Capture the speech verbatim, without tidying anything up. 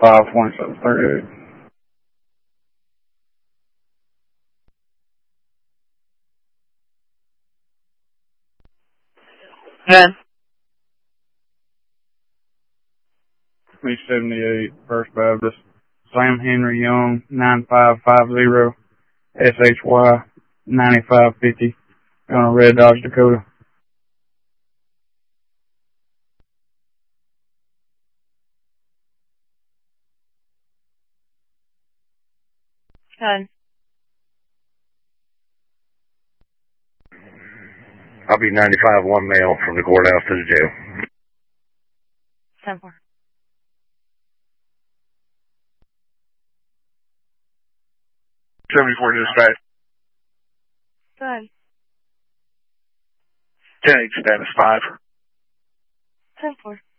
five twenty-seven thirty-eight. ten. Me seventy-eight, First Baptist. Sam Henry Young, nine five five zero, S H Y, ninety-five fifty, on a Red Dodge Dakota. ten. I'll be ninety-five one male from the courthouse to the jail. ten four. seventy-four dispatch. ten. ten eight status five. ten four.